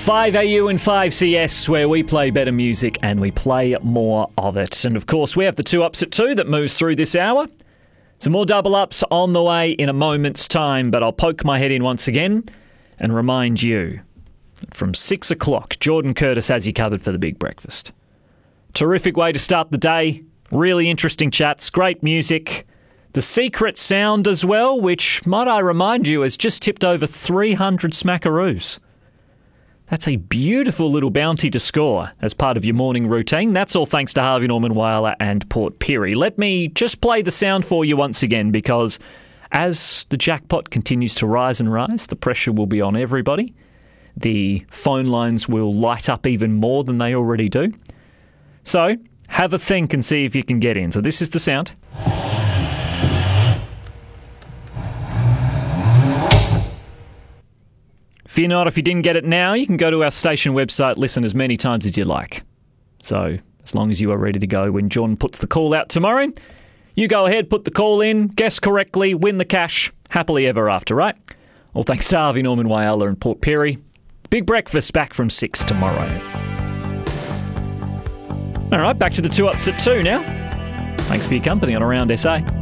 5AU and 5CS, where we play better music and we play more of it. And of course, we have the 2 Ups at 2 that moves through this hour. Some more double ups on the way in a moment's time, but I'll poke my head in once again and remind you that from 6 o'clock, Jordan Curtis has you covered for the big breakfast. Terrific way to start the day. Really interesting chats, great music. The secret sound as well, which, might I remind you, has just tipped over 300 smackaroos. That's a beautiful little bounty to score as part of your morning routine. That's all thanks to Harvey Norman Whyalla and Port Pirie. Let me just play the sound for you once again, because as the jackpot continues to rise and rise, the pressure will be on everybody. The phone lines will light up even more than they already do. So have a think and see if you can get in. So this is the sound. Fear not if you didn't get it now. You can go to our station website, listen as many times as you like. So as long as you are ready to go when John puts the call out tomorrow, you go ahead, put the call in, guess correctly, win the cash, happily ever after, right? Well, thanks to Harvey Norman Whyalla and Port Pirie. Big breakfast back from 6 tomorrow. All right, back to the 2 Ups at 2 now. Thanks for your company on Around SA.